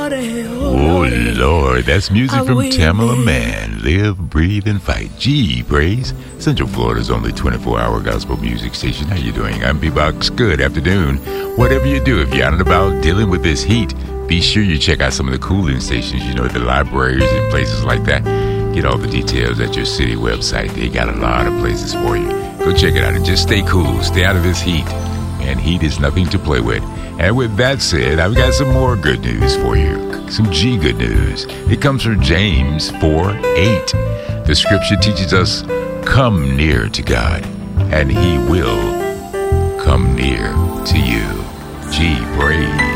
Oh, Lord, that's music from Tamala Man. Live, breathe, and fight. Gee, praise. Central Florida's only 24-hour gospel music station. How you doing? I'm B-Box. Good afternoon. Whatever you do, if you're out and about dealing with this heat, be sure you check out some of the cooling stations, the libraries and places like that. Get all the details at your city website. They got a lot of places for you. Go check it out and just stay cool. Stay out of this heat. And heat is nothing to play with. And with that said, I've got some more good news for you. Some G good news. It comes from James 4:8. The scripture teaches us, come near to God, and he will come near to you. G, praise.